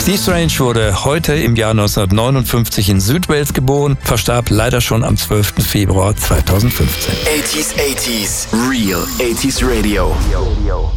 Steve Strange wurde heute im Jahr 1959 in Südwales geboren, verstarb leider schon am 12. Februar 2015. 80s, Real 80s Radio.